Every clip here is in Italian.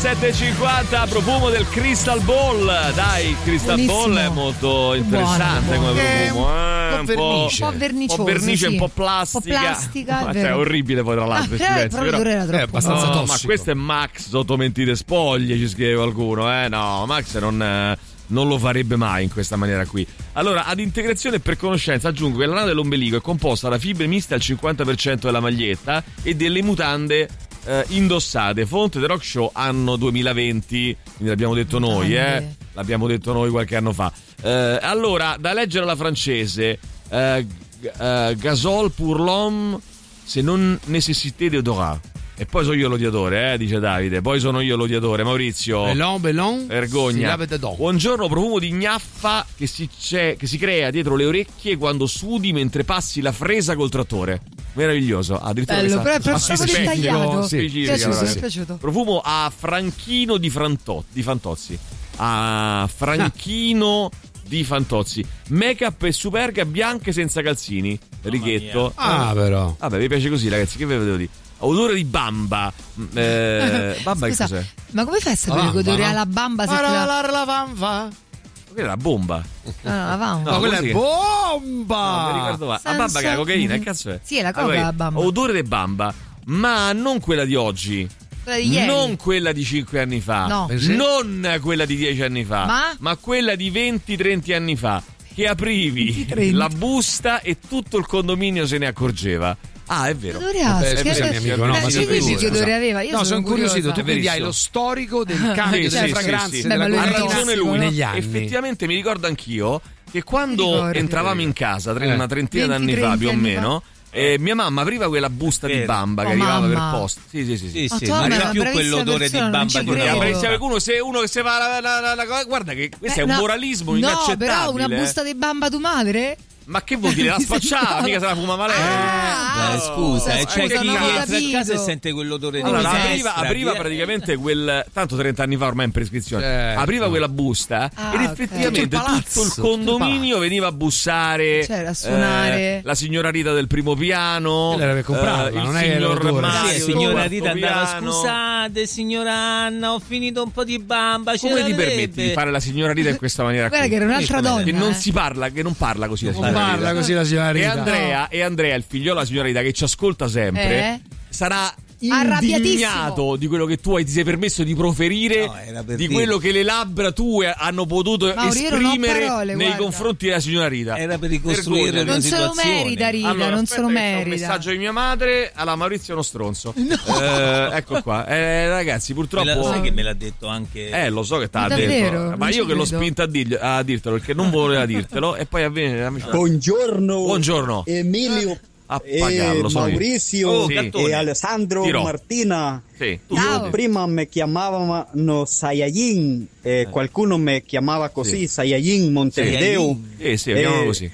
7:50, profumo del Crystal Ball. Dai, Crystal Buonissimo. Ball è molto interessante come profumo, un po' vernicioso, un po' vernice, sì. un po' plastica. Un po' plastica, è Ma vero. È orribile poi tra l'altro, ci pensi, però era troppo. È abbastanza no, tossico. ma questo è Max sotto mentite spoglie, ci scrive qualcuno, no, Max non lo farebbe mai in questa maniera qui. Allora, ad integrazione e per conoscenza aggiungo che la lana dell'ombelico è composta da fibre miste al 50% della maglietta e delle mutande indossate. Fonte The Rock Show anno 2020, quindi l'abbiamo detto noi, l'abbiamo detto noi qualche anno fa. Allora, da leggere alla francese, Gasol pour l'homme se non nécessité deodorant. E poi sono io l'odiatore, dice Davide. Poi sono io l'odiatore, Maurizio. Bellon, vergogna. Buongiorno, profumo di gnaffa che si crea dietro le orecchie quando sudi mentre passi la fresa col trattore. Meraviglioso. Bello, però è proprio dettagliato. Sì. Mi è piaciuto. Profumo a Franchino di Fantozzi. A Franchino di Fantozzi. Make-up e superga bianche senza calzini. Righetto. Però. Vabbè, mi piace così, ragazzi. Che ve lo devo dire? Odore di bamba. Bamba, scusa, che cos'è? Ma come fai a sapere che odore ha la bamba? Se la bamba. Quella è la bomba. No, la bamba. No, quella è bomba. No, mi ricordo mai. La bamba che è la cocaina, che cazzo è? Sì, è la coca la bamba. Odore di bamba, ma non quella di oggi. Quella di ieri. Non quella di 5 anni fa. No. Non quella di 10 anni fa. Ma quella di 20-30 anni fa. Che aprivi 20. la busta e tutto il condominio se ne accorgeva. Ah, è vero. Odore ha? Scusa, mio amico, no, ma ci dici che odore aveva? Io sono incuriosito. Tu quindi hai verissimo. lo storico del cambio delle fragranze sì. della Beh, ma Ha cocaina ragione lui. negli anni. Effettivamente mi ricordo anch'io che quando entravamo in casa una trentina 20, d'anni fa più o 30 anni meno, mia mamma apriva quella busta di bamba che arrivava per posto. Sì. Ma era più quell'odore di bamba di Qualcuno se uno che si fa la guarda che questo è un moralismo inaccettabile. No, però una busta di bamba tu madre? Ma che vuol dire? La spacciava, mica se la fumava lei. Scusa, c'è chi non ho rientra a capito. casa e sente quell'odore di Allora, minestra. apriva praticamente quel. Tanto 30 anni fa ormai in prescrizione. Apriva quella busta ed effettivamente tutto il condominio veniva a bussare. Cioè, a suonare. La signora Rita del primo piano. Lei deve comprarla, il non è signor l'odore. Mario. Signora Rita andava, piano. scusate signora Anna, ho finito un po' di bamba. Come ti permetti di fare la signora Rita in questa maniera? Guarda che era un'altra donna. Che non si parla, che non parla così. Non parla così la signora Rita. E Andrea, il figliolo della signora Rita che ci ascolta sempre, sarà indignato di quello che tu ti sei permesso di proferire, di quello che le labbra tue hanno potuto esprimere nei confronti della signora Rita. Era per ricostruire una non situazione. se lo merita Rita, allora, non se lo merita. Un messaggio di mia madre alla Maurizio è uno stronzo. Ecco qua. Ragazzi, purtroppo Sai che me l'ha detto anche. lo so che t'ha Davvero? detto. Ma io che l'ho spinta a dirtelo perché non voleva dirtelo e poi avviene. Buongiorno. Emilio Appagarlo, Maurizio sì. e Alessandro Martina. Sì. Io prima mi chiamavano Saiyajin, qualcuno mi chiamava così, Saiyajin Montevideo. Sì, chiamavano così.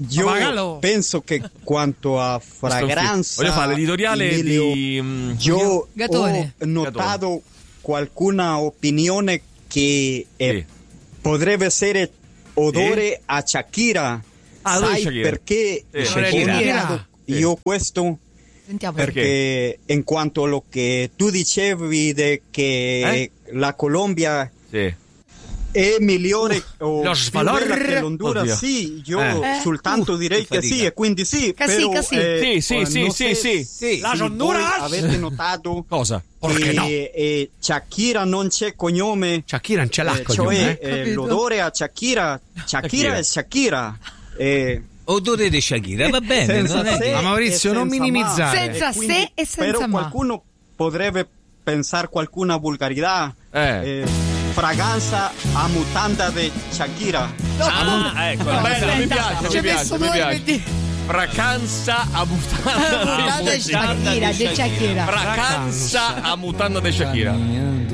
Io penso che quanto a fragranza, voglio fare l'editoriale Emilio, di io Gatone. ho notato qualcuna opinione che potrebbe essere odore a Shakira. Sai Shakira. Perché Shakira. Io questo? Sentiamo Perché in quanto a lo che tu dicevi che la Colombia è migliore o più bella che l'Honduras, sì, io soltanto direi che sì, e quindi sì, però sì. La Honduras avete notato cosa? Che Shakira non c'è cognome, Shakira non ce l'ha cognome, cioè l'odore a Shakira è Shakira. Odore di Shakira, va bene, non è ma Maurizio non minimizzare. Senza se e senza però ma. Qualcuno potrebbe pensare qualcuna vulgarità. Fragranza a mutanda di Shakira. Ecco, bello, mi piace. Fragranza a mutanda di Shakira. Fragranza a mutanda di Shakira.